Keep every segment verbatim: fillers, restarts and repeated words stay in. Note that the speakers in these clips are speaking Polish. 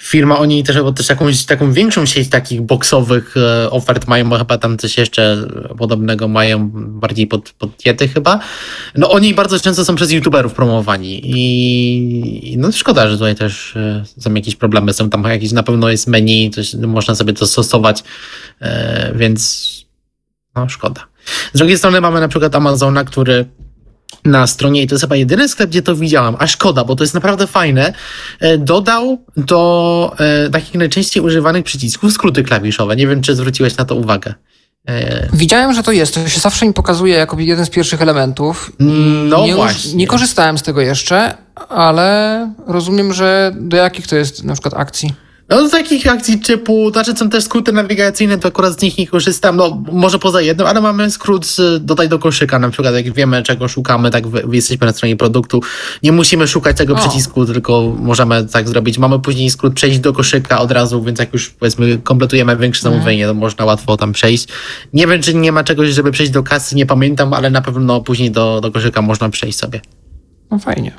firma, oni też, bo też jakąś taką większą sieć takich boxowych e, ofert mają, bo chyba tam coś jeszcze podobnego mają, bardziej pod, pod diety chyba. No oni bardzo często są przez youtuberów promowani i no szkoda, że tutaj też e, są jakieś problemy, są tam jakieś, na pewno jest menu, coś, można sobie to stosować, e, więc no szkoda. Z drugiej strony mamy na przykład Amazona, który na stronie, i to jest chyba jedyny sklep, gdzie to widziałam, a szkoda, bo to jest naprawdę fajne, dodał do e, takich najczęściej używanych przycisków skróty klawiszowe. Nie wiem, czy zwróciłeś na to uwagę. E... Widziałem, że to jest. To się zawsze mi pokazuje jako jeden z pierwszych elementów. No nie, właśnie. Nie korzystałem z tego jeszcze, ale rozumiem, że do jakich to jest na przykład akcji? No z takich akcji typu, znaczy są też skróty nawigacyjne, to akurat z nich nie korzystam, no może poza jednym, ale mamy skrót z, dodaj do koszyka, na przykład jak wiemy czego szukamy, tak wy, jesteśmy na stronie produktu, nie musimy szukać tego o. przycisku, tylko możemy tak zrobić. Mamy później skrót przejść do koszyka od razu, więc jak już powiedzmy kompletujemy większe zamówienie, to można łatwo tam przejść. Nie wiem, czy nie ma czegoś, żeby przejść do kasy, nie pamiętam, ale na pewno później do, do koszyka można przejść sobie. No fajnie.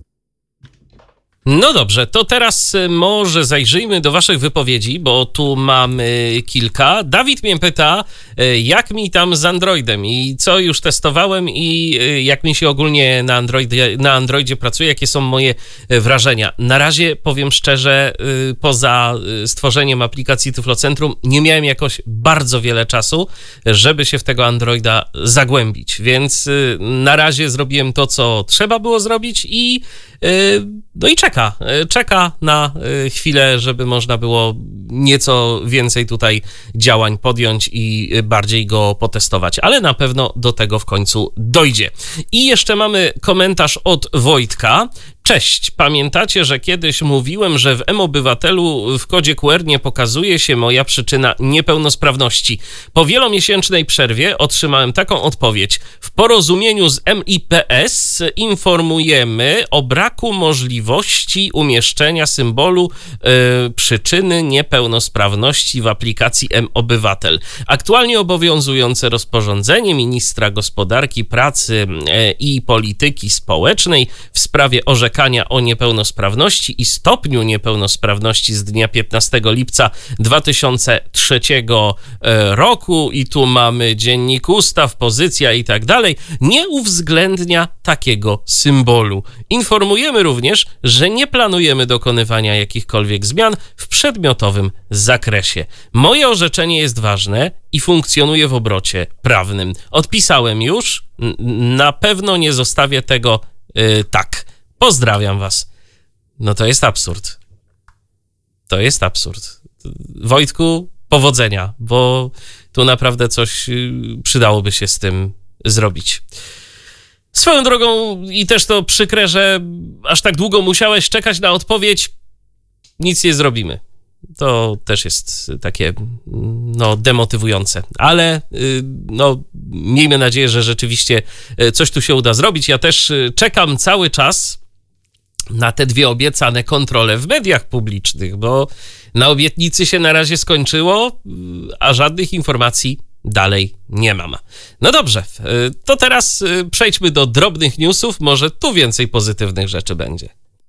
No dobrze, to teraz może zajrzyjmy do waszych wypowiedzi, bo tu mamy kilka. Dawid mnie pyta, jak mi tam z Androidem i co już testowałem i jak mi się ogólnie na Androidzie, na Androidzie pracuje, jakie są moje wrażenia. Na razie powiem szczerze, poza stworzeniem aplikacji Tyflocentrum nie miałem jakoś bardzo wiele czasu, żeby się w tego Androida zagłębić, więc na razie zrobiłem to, co trzeba było zrobić i no i czeka, czeka na chwilę, żeby można było nieco więcej tutaj działań podjąć i bardziej go potestować, ale na pewno do tego w końcu dojdzie. I jeszcze mamy komentarz od Wojtka. Cześć, pamiętacie, że kiedyś mówiłem, że w mObywatelu w kodzie Q R nie pokazuje się moja przyczyna niepełnosprawności? Po wielomiesięcznej przerwie otrzymałem taką odpowiedź. W porozumieniu z M I P S informujemy o braku możliwości umieszczenia symbolu yy, przyczyny niepełnosprawności w aplikacji mObywatel. Aktualnie obowiązujące rozporządzenie ministra gospodarki, pracy yy, i polityki społecznej w sprawie orzekania o niepełnosprawności i stopniu niepełnosprawności z dnia piętnastego lipca dwa tysiące trzeciego roku i tu mamy dziennik ustaw, pozycja i tak dalej, nie uwzględnia takiego symbolu. Informujemy również, że nie planujemy dokonywania jakichkolwiek zmian w przedmiotowym zakresie. Moje orzeczenie jest ważne i funkcjonuje w obrocie prawnym. Odpisałem już, na pewno nie zostawię tego yy, tak. Pozdrawiam was. No to jest absurd. To jest absurd. Wojtku, powodzenia, bo tu naprawdę coś przydałoby się z tym zrobić. Swoją drogą i też to przykre, że aż tak długo musiałeś czekać na odpowiedź. Nic nie zrobimy. To też jest takie, no, demotywujące. Ale, no, miejmy nadzieję, że rzeczywiście coś tu się uda zrobić. Ja też czekam cały czas na te dwie obiecane kontrole w mediach publicznych, bo na obietnicy się na razie skończyło, a żadnych informacji dalej nie mam. No dobrze, to teraz przejdźmy do drobnych newsów, może tu więcej pozytywnych rzeczy będzie.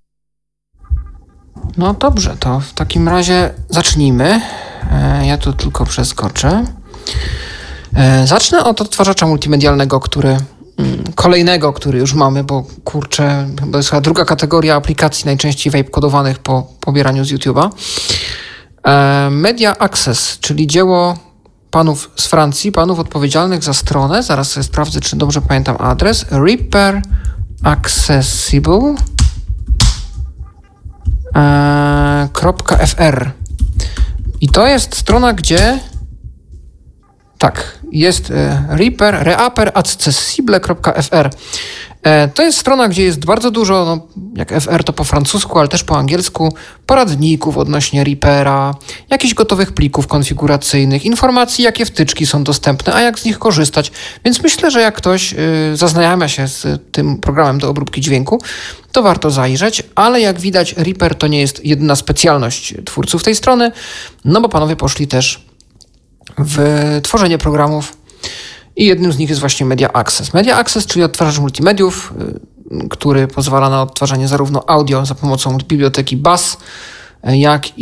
No dobrze, to w takim razie zacznijmy. Ja tu tylko przeskoczę. Zacznę od odtwarzacza multimedialnego, który kolejnego, który już mamy, bo kurczę, to jest chyba druga kategoria aplikacji najczęściej vape kodowanych po pobieraniu z YouTube'a. Media Access, czyli dzieło panów z Francji, panów odpowiedzialnych za stronę, zaraz sobie sprawdzę, czy dobrze pamiętam adres, Reaper Accessible .fr. I to jest strona, gdzie tak, jest Reaper, Reaper Accessible kropka f r. To jest strona, gdzie jest bardzo dużo, no, jak F R to po francusku, ale też po angielsku, poradników odnośnie Reapera, jakichś gotowych plików konfiguracyjnych, informacji, jakie wtyczki są dostępne, a jak z nich korzystać. Więc myślę, że jak ktoś y, zaznajamia się z tym programem do obróbki dźwięku, to warto zajrzeć, ale jak widać Reaper to nie jest jedyna specjalność twórców tej strony, no bo panowie poszli też w tworzenie programów i jednym z nich jest właśnie Media Access. Media Access, czyli odtwarzacz multimediów, który pozwala na odtwarzanie zarówno audio za pomocą biblioteki B A S, jak